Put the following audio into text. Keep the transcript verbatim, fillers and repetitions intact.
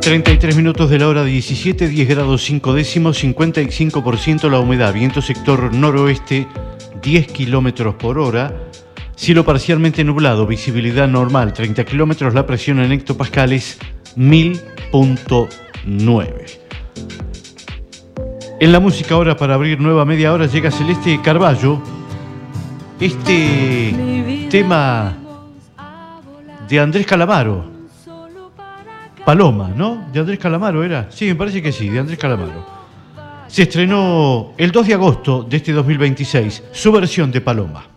treinta y tres minutos de la hora diecisiete, diez grados cinco décimos, cincuenta y cinco por ciento la humedad, viento sector noroeste, diez kilómetros por hora, cielo parcialmente nublado, visibilidad normal, treinta kilómetros, la presión en hectopascales, mil punto nueve. En la música ahora, para abrir nueva media hora, llega Celeste Carballo. Este tema de Andrés Calamaro, Paloma, ¿no? ¿De Andrés Calamaro era? Sí, me parece que sí, de Andrés Calamaro. Se estrenó el dos de agosto de este dos mil veintiséis, su versión de Paloma.